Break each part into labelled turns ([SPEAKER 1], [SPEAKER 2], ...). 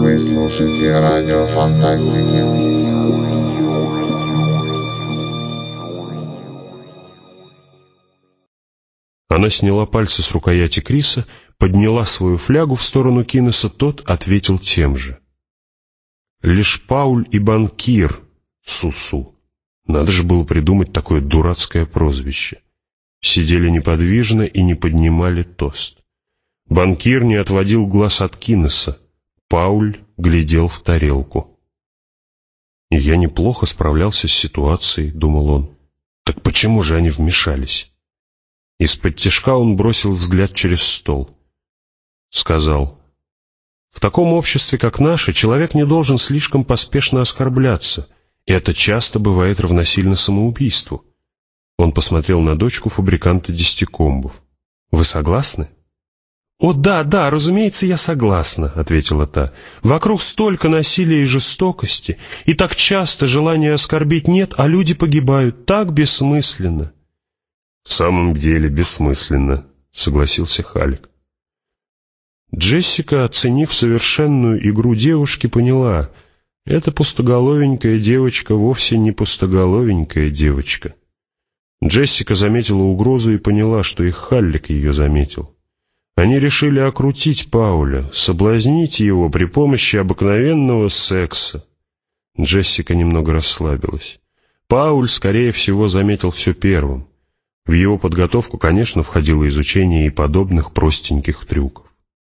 [SPEAKER 1] Вы слушаете радио Фантастики.
[SPEAKER 2] Она сняла пальцы с рукояти Криса, подняла свою флягу в сторону Кинеса, тот ответил тем же. Лишь Пауль и банкир, Сусу. Надо же было придумать такое дурацкое прозвище. Сидели неподвижно и не поднимали тост. Банкир не отводил глаз от Кинеса. Пауль глядел в тарелку. «Я неплохо справлялся с ситуацией», — думал он. «Так почему же они вмешались?» Из-под тишка он бросил взгляд через стол. Сказал: «В таком обществе, как наше, человек не должен слишком поспешно оскорбляться, и это часто бывает равносильно самоубийству». Он посмотрел на дочку фабриканта десятикомбов. «Вы согласны?» «О, да, разумеется, я согласна», — ответила та. «Вокруг столько насилия и жестокости, и так часто желания оскорбить нет, а люди погибают так бессмысленно». «В самом деле бессмысленно», — согласился Халик. Джессика, оценив совершенную игру девушки, поняла, эта пустоголовенькая девочка вовсе не пустоголовенькая девочка. Джессика заметила угрозу и поняла, что и Халлик ее заметил. Они решили окрутить Пауля, соблазнить его при помощи обыкновенного секса. Джессика немного расслабилась. Пауль, скорее всего, заметил все первым. В его подготовку, конечно, входило изучение и подобных простеньких трюков.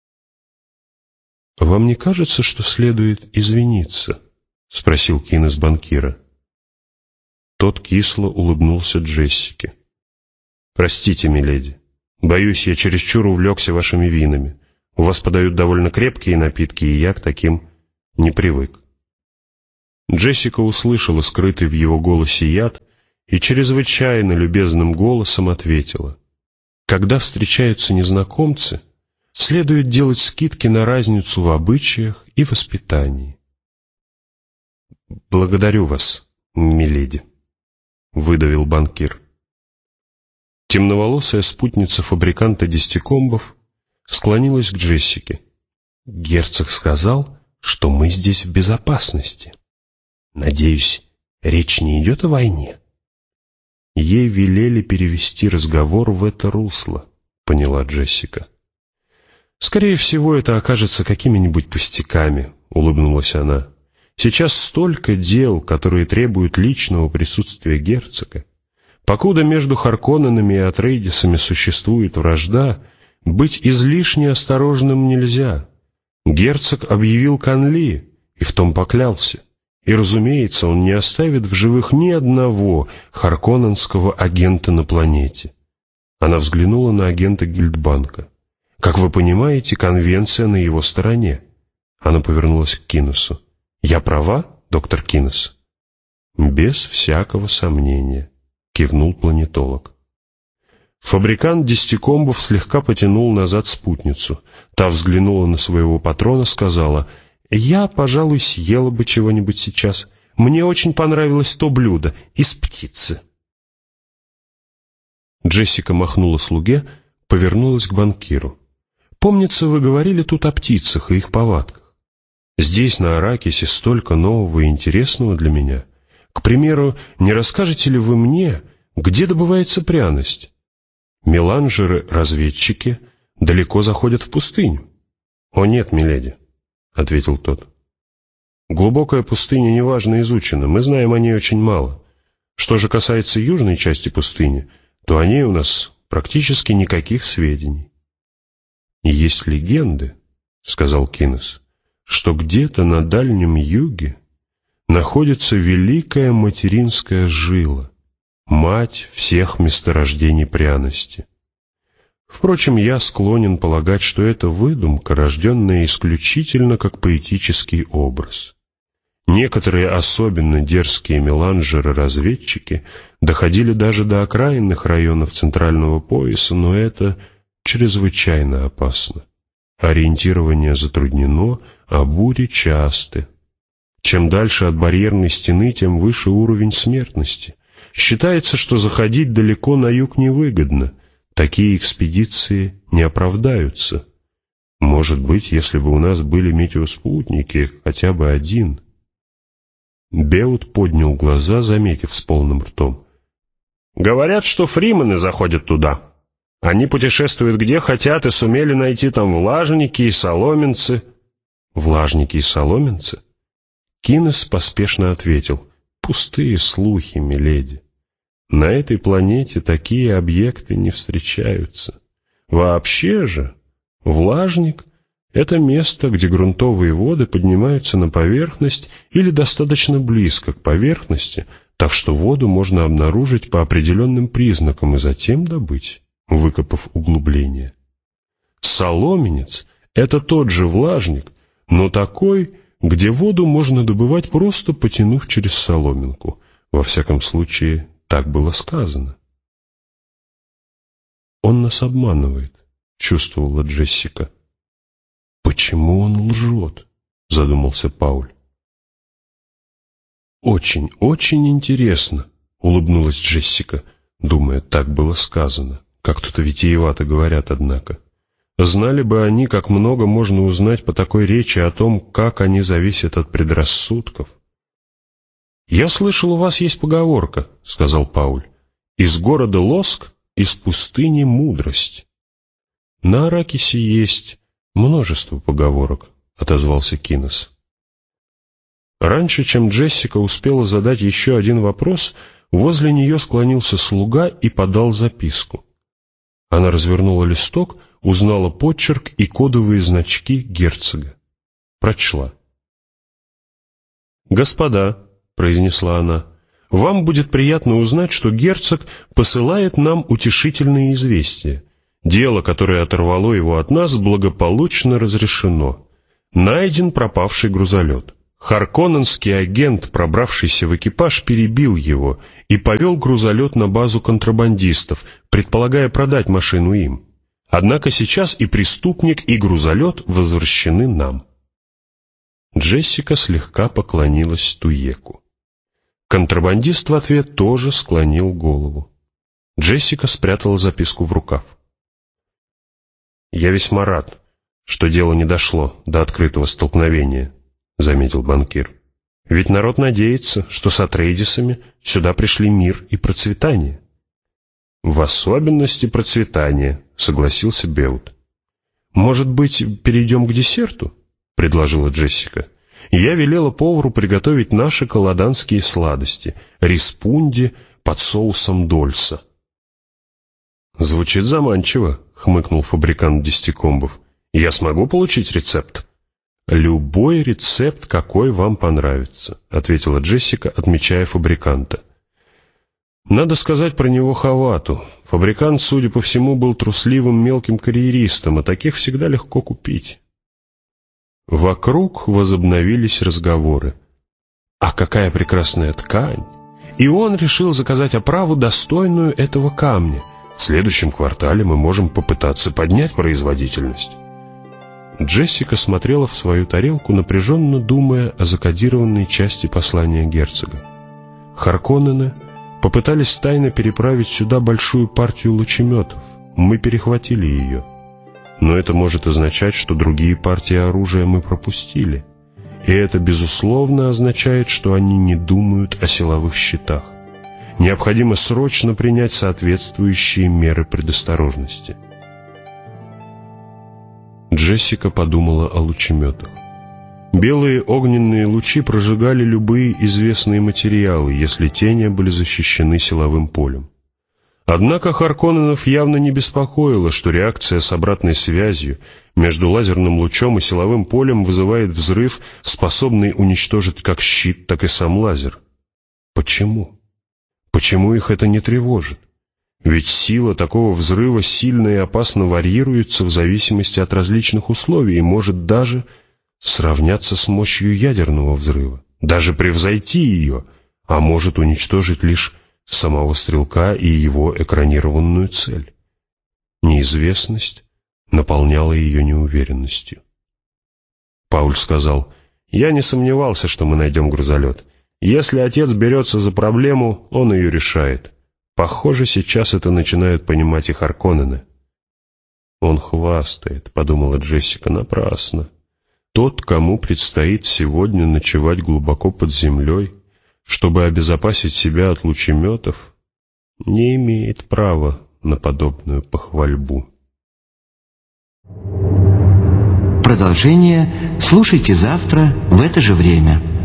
[SPEAKER 2] «Вам не кажется, что следует извиниться?» — спросил Кинес банкира. Тот кисло улыбнулся Джессике. «Простите, миледи, боюсь, я чересчур увлекся вашими винами. У вас подают довольно крепкие напитки, и я к таким не привык». Джессика услышала скрытый в его голосе яд и чрезвычайно любезным голосом ответила: «Когда встречаются незнакомцы, следует делать скидки на разницу в обычаях и воспитании». «Благодарю вас, миледи», — выдавил банкир. Темноволосая спутница фабриканта десятикомбов склонилась к Джессике. «Герцог сказал, что мы здесь в безопасности. Надеюсь, речь не идет о войне?» Ей велели перевести разговор в это русло, поняла Джессика. «Скорее всего, это окажется какими-нибудь пустяками», — улыбнулась она. «Сейчас столько дел, которые требуют личного присутствия герцога. Покуда между Харконненами и Атрейдисами существует вражда, быть излишне осторожным нельзя. Герцог объявил Канли и в том поклялся. И, разумеется, он не оставит в живых ни одного харконненского агента на планете». Она взглянула на агента Гильдбанка. «Как вы понимаете, конвенция на его стороне». Она повернулась к Кинесу. «Я права, доктор Кинес?» «Без всякого сомнения», — кивнул планетолог. Фабрикант десятикомбов слегка потянул назад спутницу. Та взглянула на своего патрона, сказала: «Я, пожалуй, съела бы чего-нибудь сейчас. Мне очень понравилось то блюдо из птицы». Джессика махнула слуге, повернулась к банкиру. «Помнится, вы говорили тут о птицах и их повадках. Здесь, на Аракисе, столько нового и интересного для меня. К примеру, не расскажете ли вы мне, где добывается пряность? Меланжеры-разведчики далеко заходят в пустыню». «О нет, миледи», — ответил тот. «Глубокая пустыня неважно изучена, мы знаем о ней очень мало. Что же касается южной части пустыни, то о ней у нас практически никаких сведений». «Есть легенды, — сказал Кинес, — что где-то на Дальнем Юге находится великая материнская жила, мать всех месторождений пряности. Впрочем, я склонен полагать, что это выдумка, рожденная исключительно как поэтический образ. Некоторые особенно дерзкие меланжеры-разведчики доходили даже до окраинных районов Центрального пояса, но это чрезвычайно опасно. Ориентирование затруднено, а бури часты. Чем дальше от барьерной стены, тем выше уровень смертности. Считается, что заходить далеко на юг невыгодно. Такие экспедиции не оправдаются. Может быть, если бы у нас были метеоспутники, хотя бы один. Беут поднял глаза, заметив с полным ртом. «Говорят, что фримены заходят туда. Они путешествуют где хотят и сумели найти там влажники и соломенцы». «Влажники и соломенцы?» Кинес поспешно ответил. «Пустые слухи, миледи. На этой планете такие объекты не встречаются. Вообще же, влажник — это место, где грунтовые воды поднимаются на поверхность или достаточно близко к поверхности, так что воду можно обнаружить по определенным признакам и затем добыть, выкопав углубление. Соломенец — это тот же влажник, но такой, где воду можно добывать, просто потянув через соломинку. Во всяком случае, так было сказано. «Он нас обманывает», — чувствовала Джессика. «Почему он лжет?» — задумался Пауль. «Очень, очень интересно», — улыбнулась Джессика, думая, так было сказано. Как тут витиевато говорят, однако. Знали бы они, как много можно узнать по такой речи о том, как они зависят от предрассудков. «Я слышал, у вас есть поговорка», — сказал Пауль. «Из города лоск, из пустыни мудрость». «На Аракисе есть множество поговорок», — отозвался Кинес. Раньше, чем Джессика успела задать еще один вопрос, возле нее склонился слуга и подал записку. Она развернула листок, узнала почерк и кодовые значки герцога. Прочла. «Господа», — произнесла она, — «вам будет приятно узнать, что герцог посылает нам утешительные известия. Дело, которое оторвало его от нас, благополучно разрешено. Найден пропавший грузолет. Харконненский агент, пробравшийся в экипаж, перебил его и повел грузолет на базу контрабандистов, предполагая продать машину им. Однако сейчас и преступник, и грузолет возвращены нам». Джессика слегка поклонилась Туеку. Контрабандист в ответ тоже склонил голову. Джессика спрятала записку в рукав. «Я весьма рад, что дело не дошло до открытого столкновения», — заметил банкир. «Ведь народ надеется, что с Атрейдисами сюда пришли мир и процветание». «В особенности процветание», — согласился Беут. «Может быть, перейдем к десерту?» — предложила Джессика. «Я велела повару приготовить наши колоданские сладости — риспунди под соусом дольса». «Звучит заманчиво», — хмыкнул фабрикант десятикомбов. «Я смогу получить рецепт?» «Любой рецепт, какой вам понравится», — ответила Джессика, отмечая фабриканта. Надо сказать про него Хавату. Фабрикант, судя по всему, был трусливым мелким карьеристом, а таких всегда легко купить. Вокруг возобновились разговоры. «А какая прекрасная ткань!» И он решил заказать оправу, достойную этого камня. В следующем квартале мы можем попытаться поднять производительность. Джессика смотрела в свою тарелку, напряженно думая о закодированной части послания герцога. Харконнены попытались тайно переправить сюда большую партию лучеметов. Мы перехватили ее. Но это может означать, что другие партии оружия мы пропустили. И это, безусловно, означает, что они не думают о силовых щитах. Необходимо срочно принять соответствующие меры предосторожности. Джессика подумала о лучеметах. Белые огненные лучи прожигали любые известные материалы, если те не были защищены силовым полем. Однако Харконненов явно не беспокоило, что реакция с обратной связью между лазерным лучом и силовым полем вызывает взрыв, способный уничтожить как щит, так и сам лазер. Почему? Почему их это не тревожит? Ведь сила такого взрыва сильно и опасно варьируется в зависимости от различных условий и может даже сравняться с мощью ядерного взрыва, даже превзойти ее, а может уничтожить лишь самого стрелка и его экранированную цель. Неизвестность наполняла ее неуверенностью. Пауль сказал: «Я не сомневался, что мы найдем грузолет. Если отец берется за проблему, он ее решает. Похоже, сейчас это начинают понимать и Харконнены». «Он хвастает», — подумала Джессика, — «напрасно. Тот, кому предстоит сегодня ночевать глубоко под землей, чтобы обезопасить себя от лучеметов, не имеет права на подобную похвальбу».
[SPEAKER 3] Продолжение слушайте завтра в это же время.